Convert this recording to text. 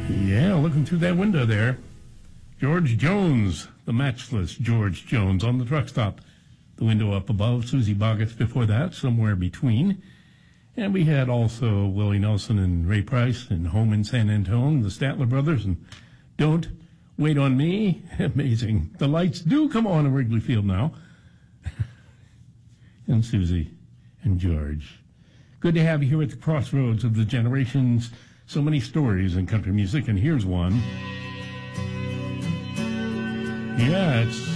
Yeah, looking through that window there. George Jones, the matchless George Jones on the truck stop. The window up above, Susie Boggett before that, somewhere between. And we had also Willie Nelson and Ray Price and Home in San Antone, the Statler Brothers, and Don't Wait on Me. Amazing. The lights do come on in Wrigley Field now. And Susie and George. Good to have you here at the crossroads of the generations. So many stories in country music, and here's one. Yeah, it's